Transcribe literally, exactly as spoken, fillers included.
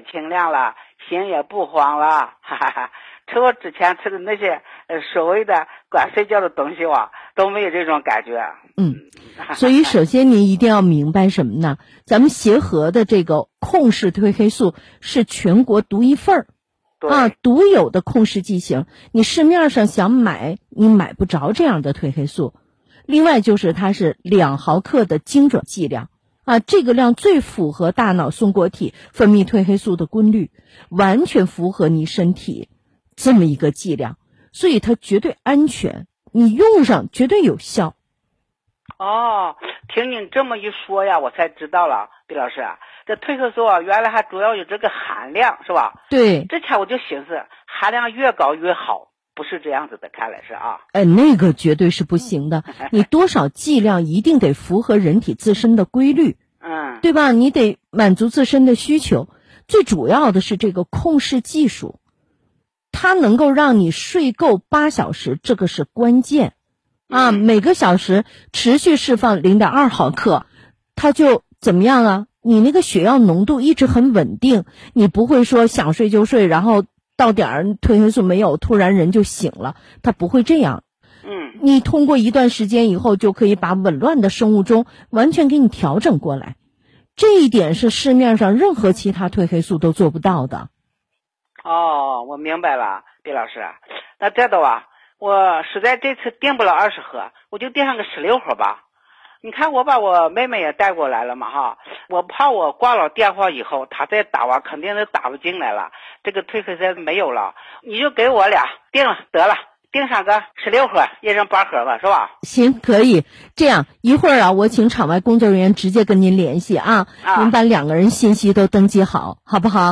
清亮了，心也不慌了，哈哈哈。吃我之前吃的那些呃所谓的管睡觉的东西哇，都没有这种感觉。 嗯，所以首先您一定要明白什么呢？咱们协和的这个控氏褪黑素是全国独一份儿。啊，独有的控氏剂型，你市面上想买，你买不着这样的褪黑素。另外就是它是两毫克的精准剂量，啊，这个量最符合大脑松果体分泌褪黑素的规律，完全符合你身体这么一个剂量，所以它绝对安全，你用上绝对有效。 哦，听您这么一说呀，我才知道了，毕老师啊，这褪黑素啊，原来还主要有这个含量，是吧？ 对。 之前我就寻思，含量越高越好，不是这样子的，看来是啊。 哎，那个绝对是不行的，你多少剂量一定得符合人体自身的规律， 嗯， 对吧？你得满足自身的需求。最主要的是这个控氏技术，它能够让你睡够八小时，这个是关键。啊，每个小时持续释放 零点二毫克，它就怎么样啊？你那个血药浓度一直很稳定，你不会说想睡就睡，然后到点儿褪黑素没有，突然人就醒了，它不会这样。 嗯， 你通过一段时间以后，就可以把紊乱的生物钟完全给你调整过来，这一点是市面上任何其他褪黑素都做不到的。 哦，我明白了，毕老师。那这的啊，我实在这次订不了二十盒，我就订上个十六盒吧。你看我把我妹妹也带过来了嘛哈，我怕我挂了电话以后她再打我肯定都打不进来了，这个褪黑素没有了，你就给我俩订了得了，订上个十六盒，一人八盒吧，是吧？ 行，可以。这样一会儿啊，我请场外工作人员直接跟您联系啊， 啊， 您把两个人信息都登记好，好不好？